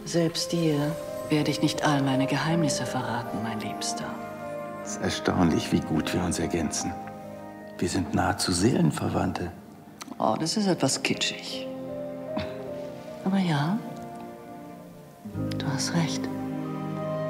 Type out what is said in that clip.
Selbst dir werde ich nicht all meine Geheimnisse verraten, mein Liebster. Es ist erstaunlich, wie gut wir uns ergänzen. Wir sind nahezu Seelenverwandte. Oh, das ist etwas kitschig. Aber ja, du hast recht.